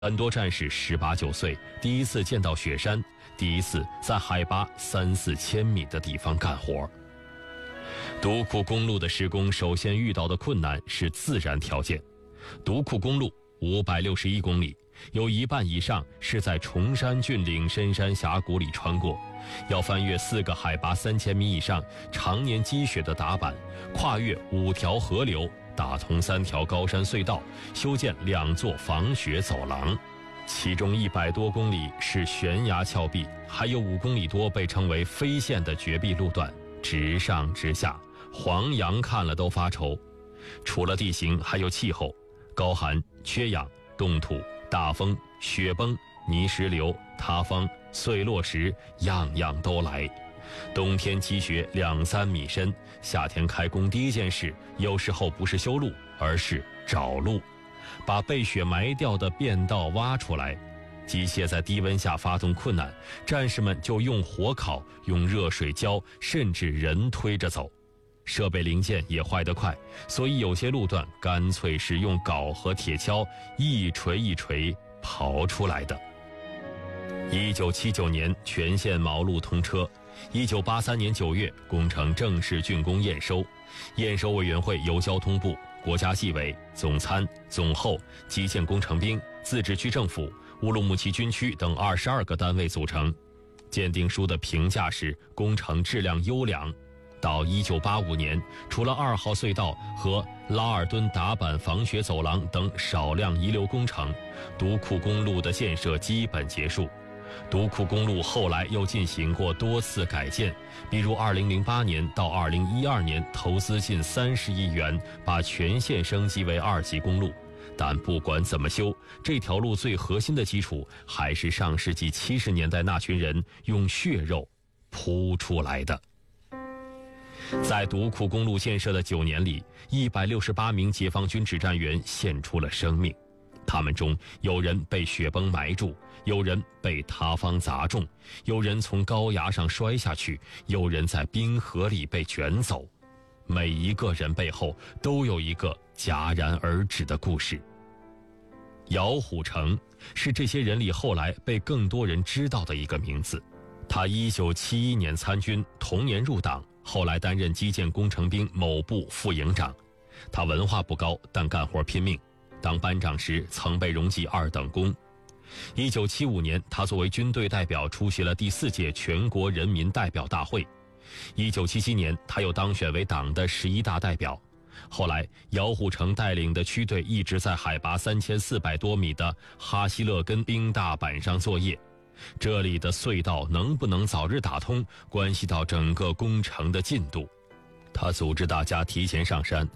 很多战士18、19岁，第一次见到雪山，第一次在海拔3、4千米的地方干活。独库公路的施工首先遇到的困难是自然条件。独库公路561公里，有一半以上是在崇山峻岭、深山峡谷里穿过，要翻越4个海拔3000米以上、常年积雪的踏板，跨越5条河流，打通3条高山隧道，修建2座防雪走廊。其中100多公里是悬崖峭壁，还有5公里多被称为飞线的绝壁路段，直上直下，黄羊看了都发愁。除了地形，还有气候，高寒、缺氧、冻土、大风、雪崩、泥石流、塌方、碎落石，样样都来。冬天积雪2、3米深，夏天开工第一件事，有时候不是修路，而是找路，把被雪埋掉的便道挖出来。机械在低温下发动困难，战士们就用火烤，用热水浇，甚至人推着走。设备零件也坏得快，所以有些路段干脆是用镐和铁锹一锤一锤刨出来的。1979年全线毛路通车，1983年9月工程正式竣工验收，验收委员会由交通部、国家纪委、总参、总后、基建工程兵、自治区政府、乌鲁木齐军区等22个单位组成。鉴定书的评价是工程质量优良。到1985年，除了2号隧道和拉尔敦打板防雪走廊等少量遗留工程，独库公路的建设基本结束。独库公路后来又进行过多次改建，比如2008年到2012年投资近30亿元，把全线升级为2级公路。但不管怎么修，这条路最核心的基础还是上世纪70年代那群人用血肉铺出来的。在独库公路建设的9年里，168名解放军指战员献出了生命。他们中有人被雪崩埋住，有人被塌方砸中，有人从高崖上摔下去，有人在冰河里被卷走。每一个人背后都有一个戛然而止的故事。姚虎城是这些人里后来被更多人知道的一个名字。他1971年参军，同年入党，后来担任基建工程兵某部副营长。他文化不高，但干活拼命。当班长时曾被荣记2等功。1975年，他作为军队代表出席了第4届全国人民代表大会。1977年，他又当选为党的11大代表。后来，姚虎城带领的区队一直在海拔3400多米的哈希勒根冰大板上作业。这里的隧道能不能早日打通，关系到整个工程的进度。他组织大家提前上山。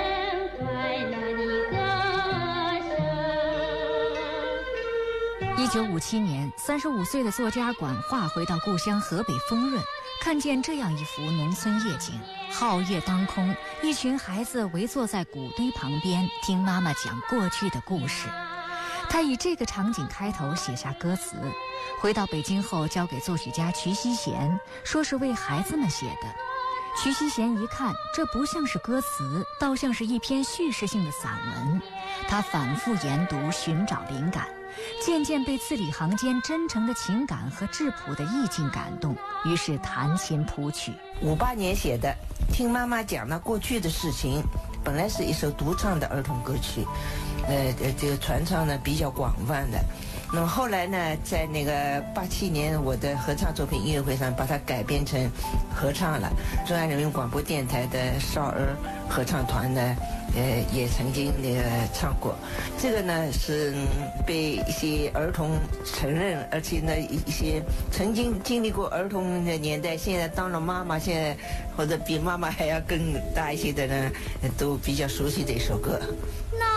1957年，35岁的作家管化回到故乡河北丰润，看见这样一幅农村夜景：皓月当空，一群孩子围坐在谷堆旁边，听妈妈讲过去的故事。他以这个场景开头写下歌词，回到北京后交给作曲家瞿希贤，说是为孩子们写的。瞿希贤一看，这不像是歌词，倒像是一篇叙事性的散文。他反复研读，寻找灵感，渐渐被字里行间真诚的情感和质朴的意境感动，于是弹琴谱曲。 58年写的，听妈妈讲了过去的事情，本来是一首独唱的儿童歌曲，这个传唱呢比较广泛的。那么后来呢，在那个87年我的合唱作品音乐会上，把它改编成合唱了。中央人民广播电台的少儿合唱团呢，也曾经唱过。这个呢是被一些儿童承认，而且呢一些曾经经历过儿童的年代，现在当了妈妈，现在或者比妈妈还要更大一些的呢，都比较熟悉这首歌。 那